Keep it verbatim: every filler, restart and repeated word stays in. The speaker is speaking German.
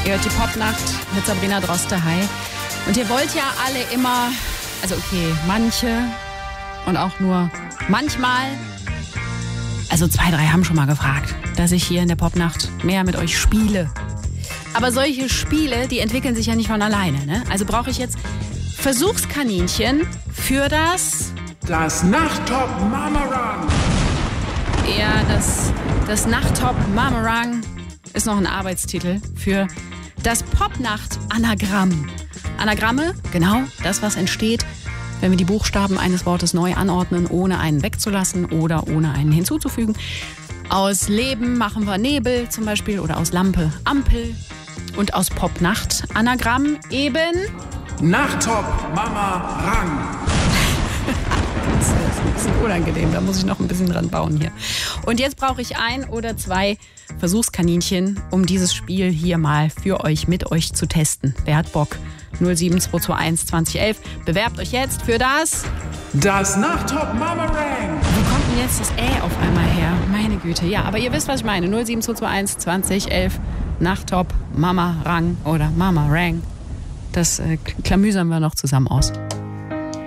Ihr hört die Popnacht mit Sabrina Droste-Hi. Und ihr wollt ja alle immer, also okay, manche und auch nur manchmal, also zwei, drei haben schon mal gefragt, dass ich hier in der Popnacht mehr mit euch spiele. Aber solche Spiele, die entwickeln sich ja nicht von alleine, ne? Also brauche ich jetzt Versuchskaninchen für das... Das Nachttop Mamarang. Ja, das, das Nachttop Mamarang ist noch ein Arbeitstitel für das Popnacht-Anagramm. Anagramme, genau, das, was entsteht, wenn wir die Buchstaben eines Wortes neu anordnen, ohne einen wegzulassen oder ohne einen hinzuzufügen. Aus Leben machen wir Nebel zum Beispiel oder aus Lampe Ampel. Und aus Popnacht Anagramm eben... Nachttop Mamarang. Das ist ein bisschen unangenehm, da muss ich noch ein bisschen dran bauen hier. Und jetzt brauche ich ein oder zwei Versuchskaninchen, um dieses Spiel hier mal für euch, mit euch zu testen. Wer hat Bock? null sieben zwei zwei eins zwanzig elf. Bewerbt euch jetzt für das... Das Nachttop Mamarang. Wo kommt denn jetzt das Ä auf einmal her? Meine Güte. Ja, aber ihr wisst, was ich meine. null sieben zwei zwei eins zwanzig elf. Nachttop Mamarang oder Mamarang. Das äh, klamüsern wir noch zusammen aus.